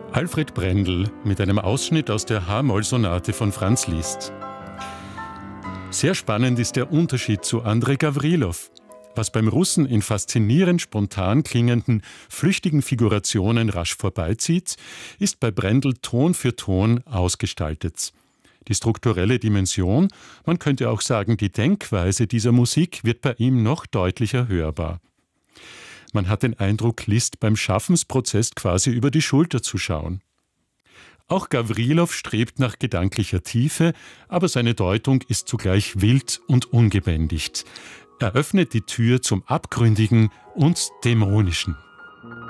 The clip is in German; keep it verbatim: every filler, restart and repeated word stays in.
Alfred Brendel mit einem Ausschnitt aus der H-Moll-Sonate von Franz Liszt. Sehr spannend ist der Unterschied zu Andrei Gawrilow. Was beim Russen in faszinierend spontan klingenden, flüchtigen Figurationen rasch vorbeizieht, ist bei Brendel Ton für Ton ausgestaltet. Die strukturelle Dimension, man könnte auch sagen die Denkweise dieser Musik, wird bei ihm noch deutlicher hörbar. Man hat den Eindruck, Liszt beim Schaffensprozess quasi über die Schulter zu schauen. Auch Gawrilow strebt nach gedanklicher Tiefe, aber seine Deutung ist zugleich wild und ungebändigt. Er öffnet die Tür zum Abgründigen und Dämonischen.